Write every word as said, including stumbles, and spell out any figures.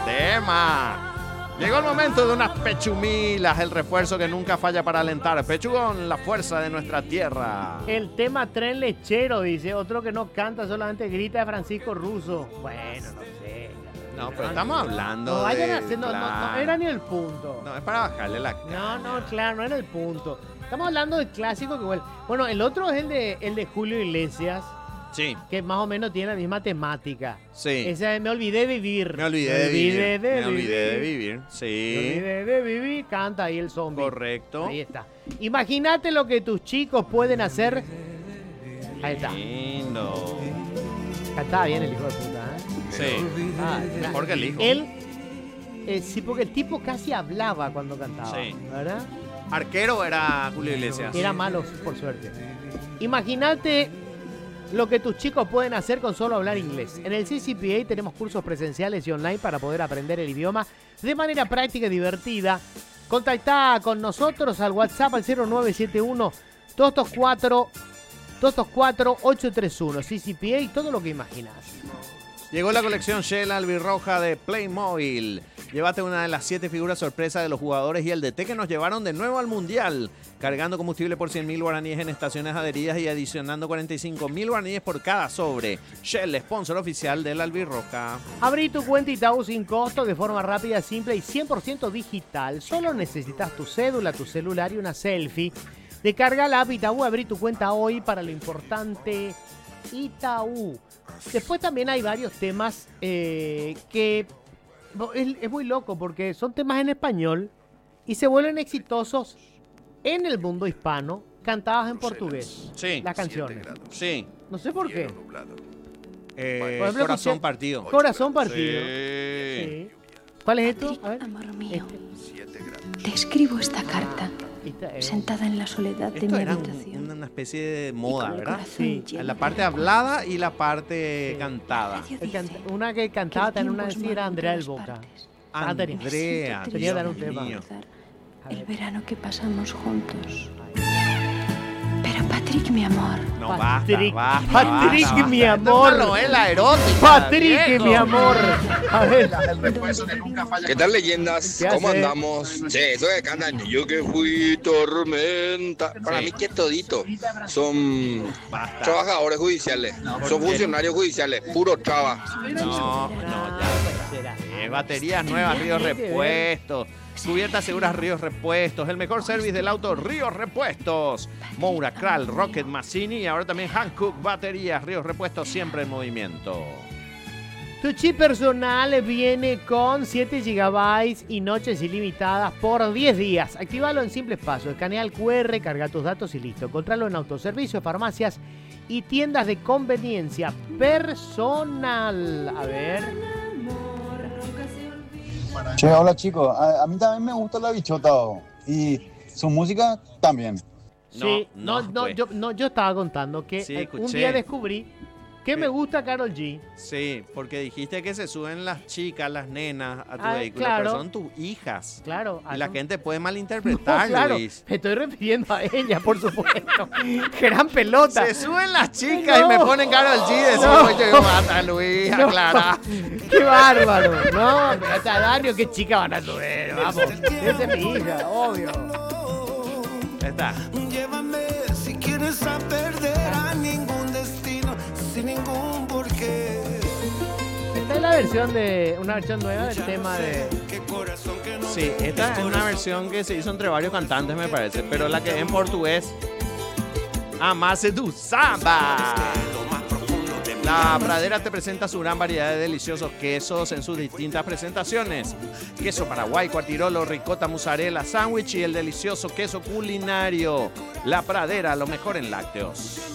tema. Llegó el momento de unas pechumilas, el refuerzo que nunca falla para alentar. Pechugón, la fuerza de nuestra tierra. El tema Tren Lechero, dice. Otro que no canta, solamente grita, de Francisco Russo. Bueno, no sé. No, pero estamos hablando No vayan de... haciendo, no, no, no era ni el punto. No, es para bajarle la No, cara. no, claro, no era el punto. Estamos hablando del clásico que, bueno, bueno, el otro es el de, el de Julio Iglesias, Sí, que más o menos tiene la misma temática. sí. Esa es Me olvidé de vivir. Me olvidé de vivir. de Me olvidé de vivir. vivir. Me Sí, olvidé de vivir, canta ahí el zombie. correcto. Ahí está. Imagínate lo que tus chicos pueden hacer. Ahí está. Lindo. Cantaba bien el hijo de puta, ¿eh? Sí, Ah, mejor que el hijo. Él, eh, sí, porque el tipo casi hablaba cuando cantaba, Sí. ¿verdad? Arquero era Julio Iglesias. Era malo, por suerte. Imagínate lo que tus chicos pueden hacer con solo hablar inglés. En el C C P A tenemos cursos presenciales y online para poder aprender el idioma de manera práctica y divertida. Contactá con nosotros al WhatsApp al cero nueve siete uno, dos dos cuatro, dos dos cuatro, ocho tres uno. C C P A y todo lo que imaginas. Llegó la colección Shell albirroja de Playmobil. Llévate una de las siete figuras sorpresa de los jugadores y el D T que nos llevaron de nuevo al Mundial, cargando combustible por cien mil guaraníes en estaciones adheridas y adicionando cuarenta y cinco mil guaraníes por cada sobre. Shell, sponsor oficial de la albirroja. Abrí tu cuenta Itaú sin costo, de forma rápida, simple y cien por ciento digital. Solo necesitas tu cédula, tu celular y una selfie. Descarga la app Itaú, abrí tu cuenta hoy para lo importante Itaú. Después también hay varios temas eh, que es, es muy loco porque son temas en español y se vuelven exitosos en el mundo hispano, cantadas en portugués. Sí, Las canciones. sí. No sé por qué. Eh, Por ejemplo, corazón escuché- partido. Corazón partido. Sí. Sí. ¿Cuál es esto? A ver. Amor mío, Este. te escribo esta carta, Esta es- sentada en la soledad de Esto mi era un- habitación. una especie de y moda, con el ¿verdad? corazón Sí. lleno La de parte recuerdos. hablada y la parte Sí. cantada. Radio el can- dice una que que cantaba el también una tiempo es vez era malo en Andrea del todas Boca. partes. Ah, tenía. Andrea, Necesito Tenía que dar un Dios tema. mío. recordar A el ver. verano que pasamos juntos. Pero Patrick, mi amor, No, Patrick, basta, basta, Patrick, basta, basta. mi Esto es amor. una novela erótica. Patrick, viejo. mi amor. A ver. ¿Qué tal, leyendas? ¿Qué ¿Cómo hace? andamos? Che, eso que cantan, yo que fui tormenta. Para mí que todito son Basta. trabajadores judiciales, son funcionarios judiciales, puro traba. No, no, ya. Eh, baterías nuevas, Ríos Repuestos. Cubiertas seguras, Ríos Repuestos. El mejor service del auto, Ríos Repuestos. Moura, Kral, Rocket, Massini y ahora también Hankook Baterías. Ríos Repuestos siempre en movimiento. Tu chip personal viene con siete gigabytes y noches ilimitadas por diez días. Actívalo en simples pasos. Escanea el Q R, carga tus datos y listo. Encontralo en autoservicios, farmacias y tiendas de conveniencia personal. A ver. Che, hola chicos, a, a mí también me gusta la bichota oh, y su música también. Sí, No, no, no, no, pues. yo, no, yo estaba contando que Sí, eh, un escuché. día descubrí que Sí. me gusta Karol G. Sí, porque dijiste que se suben las chicas, las nenas a tu Ah, vehículo, claro. pero son tus hijas. Claro. Y la ah, gente puede no, malinterpretar, claro, Luis. me estoy refiriendo a ella, por supuesto. Gran pelota. Se suben las chicas No. y me ponen Karol G. Decimos, No. yo digo, mata, Luis, No. aclara. ¡Qué bárbaro! No, pero hasta Dario, qué chica van a subir, vamos. Esa es mi hija, obvio. Ahí está. Llévame si quieres a perder a ningún destino sin ningún porqué. Esta es la versión de, una versión nueva del tema de... Qué corazón que no Sí, esta es una versión que se hizo entre varios cantantes, me parece. Pero la que es en portugués, Amase du Samba. lo más profundo de mi La Pradera te presenta su gran variedad de deliciosos quesos en sus distintas presentaciones. Queso paraguay, cuartirolo, ricota, mozzarella, sándwich y el delicioso queso culinario. La Pradera, lo mejor en lácteos.